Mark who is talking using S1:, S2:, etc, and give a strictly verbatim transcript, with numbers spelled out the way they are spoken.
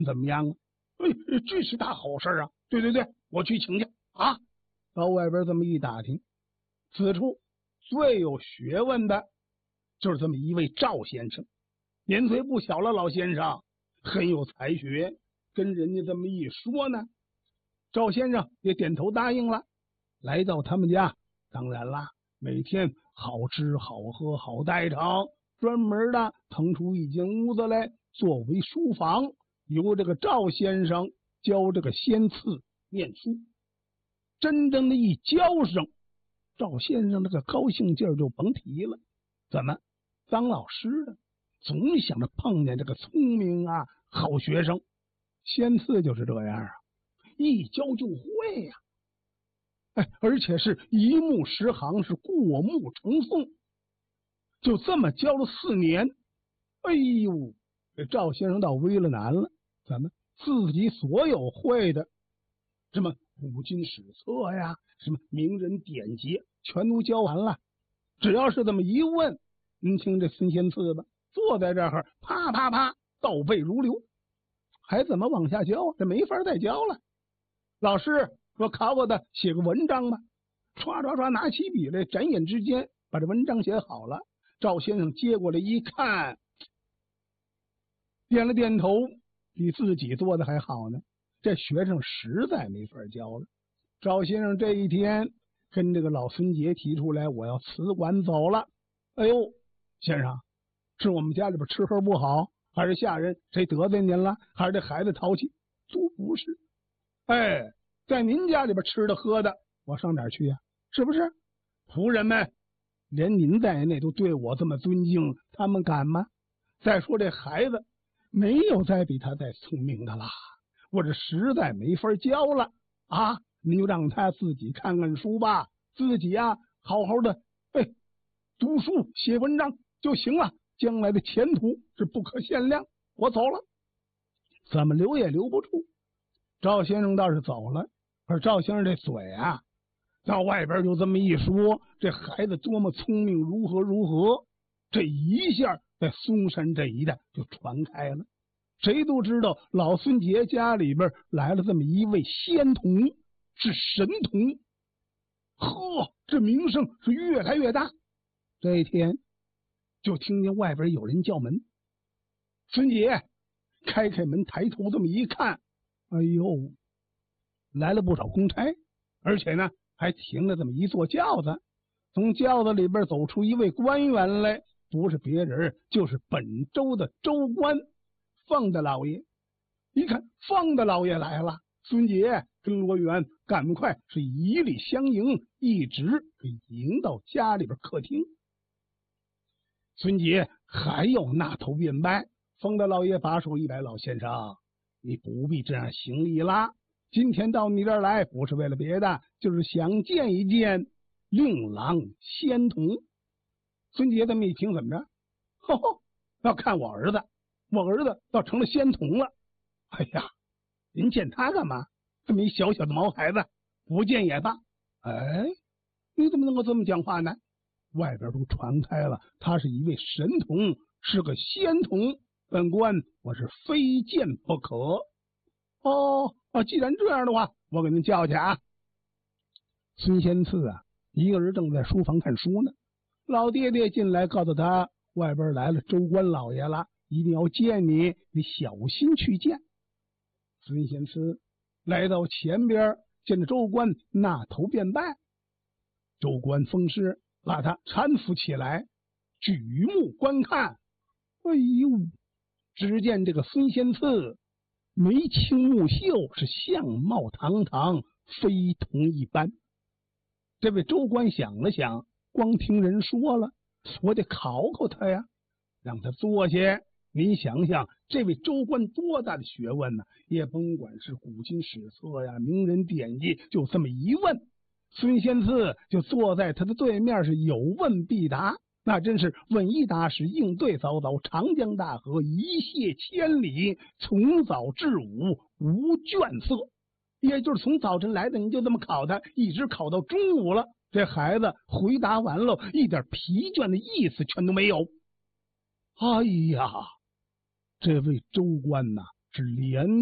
S1: 怎么样啊？哎，这是大好事啊！对对对，我去请教啊。到外边这么一打听，此处最有学问的就是这么一位赵先生，年岁不小了，老先生很有才学。跟人家这么一说呢，赵先生也点头答应了。来到他们家，当然啦，每天好吃好喝好待场，专门的腾出一间屋子来作为书房，由这个赵先生教这个仙次念书。真正的一教上，赵先生那个高兴劲儿就甭提了。怎么当老师的总想着碰见这个聪明啊好学生，仙次就是这样啊，一教就会呀、啊，哎，而且是一目十行，是过目成诵。就这么教了四年，哎呦，这赵先生倒为了难了。怎么自己所有会的什么古今史册呀，什么名人典籍全都教完了。只要是这么一问，您听这孙仙次吧，坐在这儿啪啪啪倒背如流。还怎么往下教？这没法再教了。老师说考考他写个文章吧，唰唰唰拿起笔来，转眼之间把这文章写好了。赵先生接过来一看，点了点头，比自己做的还好呢。这学生实在没法教了。赵先生这一天跟这个老孙杰提出来，我要辞馆走了。哎呦，先生，是我们家里边吃喝不好，还是下人谁得罪您了，还是这孩子淘气？都不是。哎，在您家里边吃的喝的，我上哪儿去呀、啊？是不是？仆人们连您在内都对我这么尊敬，他们敢吗？再说这孩子没有再比他再聪明的啦，我这实在没法教了啊！您就让他自己看看书吧，自己呀、啊、好好的哎读书写文章就行了，将来的前途是不可限量。我走了，怎么留也留不住。赵先生倒是走了，而赵先生这嘴啊，到外边就这么一说，这孩子多么聪明，如何如何，这一下在嵩山这一带就传开了。谁都知道老孙杰家里边来了这么一位仙童，是神童。呵，这名声是越来越大。这一天就听见外边有人叫门，孙杰开开门，抬头这么一看，哎呦，来了不少公差，而且呢还停了这么一座轿子。从轿子里边走出一位官员来，不是别人，就是本州的州官方大老爷。一看方大老爷来了，孙杰跟罗元赶快是以礼相迎，一直给迎到家里边客厅。孙杰还要纳头便拜，方大老爷把手一摆，老先生，你不必这样行礼啦。今天到你这儿来，不是为了别的，就是想见一见令郎仙童。孙杰这么一听，怎么着？呵呵，要看我儿子，我儿子倒成了仙童了。哎呀，您见他干嘛？这么一小小的毛孩子，不见也罢。哎，你怎么能够这么讲话呢？外边都传开了，他是一位神童，是个仙童，本官我是非见不可。哦哦，既然这样的话，我给您叫去啊。孙仙次啊，一个人正在书房看书呢。老爹爹进来告诉他，外边来了州官老爷了，一定要见你，你小心去见。孙仙次来到前边，见着州官，纳头便拜。州官封师把他搀扶起来，举目观看。哎呦，只见这个孙仙次眉清目秀，是相貌堂堂，非同一般。这位州官想了想，光听人说了，我得考考他呀，让他坐下。您想想，这位州官多大的学问呢？也甭管是古今史册呀、名人典籍，就这么一问，孙仙次就坐在他的对面，是有问必答，那真是问一答十，应对早早，长江大河一泻千里，从早至午无倦色。也就是从早晨来的，你就这么考他，一直考到中午了。这孩子回答完了，一点疲倦的意思全都没有。哎呀，这位州官呐， 是连